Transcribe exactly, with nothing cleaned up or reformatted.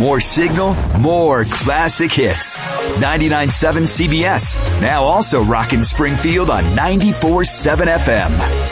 More signal, more classic hits. ninety-nine point seven C B S. Now also rocking Springfield on ninety-four point seven F M.